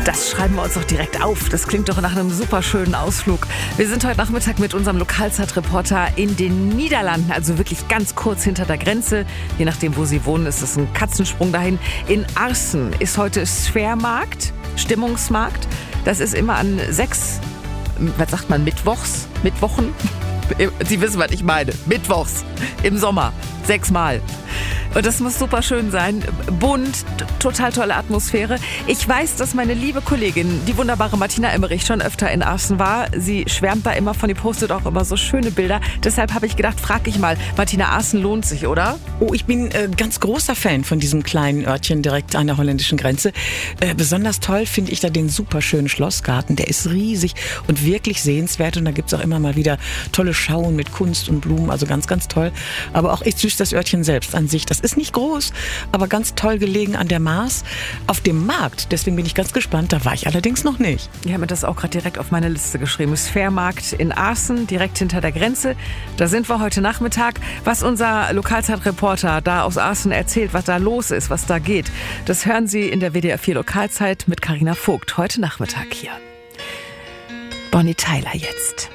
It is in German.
Das schreiben wir uns doch direkt auf. Das klingt doch nach einem super schönen Ausflug. Wir sind heute Nachmittag mit unserem Lokalzeitreporter in den Niederlanden, also wirklich ganz kurz hinter der Grenze. Je nachdem, wo Sie wohnen, ist es ein Katzensprung dahin. In Aarsen ist heute Sfeermarkt, Stimmungsmarkt. Das ist immer an Mittwochen? Sie wissen, was ich meine. Mittwochs im Sommer. 6-mal. Und das muss super schön sein. Bunt, total tolle Atmosphäre. Ich weiß, dass meine liebe Kollegin, die wunderbare Martina Emmerich, schon öfter in Aarsen war. Sie schwärmt da immer von, die postet auch immer so schöne Bilder. Deshalb habe ich gedacht, frag ich mal, Martina, Aarsen lohnt sich, oder? Oh, ich bin ganz großer Fan von diesem kleinen Örtchen direkt an der holländischen Grenze. Besonders toll finde ich da den super schönen Schlossgarten. Der ist riesig und wirklich sehenswert. Und da gibt's auch immer mal wieder tolle Schauen mit Kunst und Blumen. Also ganz, ganz toll. Aber auch echt süß das Örtchen selbst an sich. Das ist nicht groß, aber ganz toll gelegen an der Maas. Auf dem Markt, deswegen bin ich ganz gespannt, da war ich allerdings noch nicht. Ich habe mir das auch gerade direkt auf meine Liste geschrieben. Sfeermarkt in Aarsen, direkt hinter der Grenze. Da sind wir heute Nachmittag. Was unser Lokalzeitreporter da aus Aarsen erzählt, was da los ist, was da geht, das hören Sie in der WDR 4 Lokalzeit mit Carina Vogt heute Nachmittag hier. Bonnie Tyler jetzt.